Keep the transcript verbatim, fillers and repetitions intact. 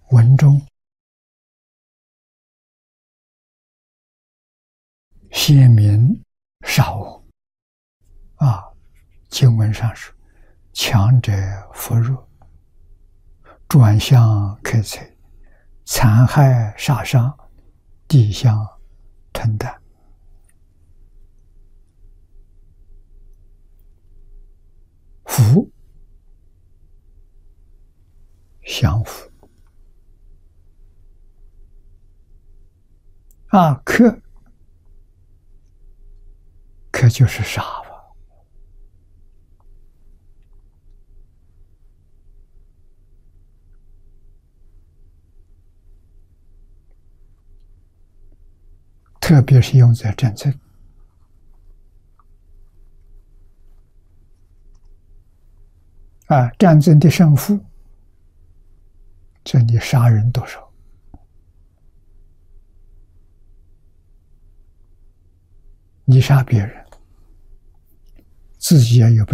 文中先民少恶啊，经文上是强者扶弱，转向克摧，残害杀伤，地相吞啖。福降伏啊，克克就是杀吧，特别是用在战争啊，战争的胜负，这你杀人多少？你杀别人，自己也有。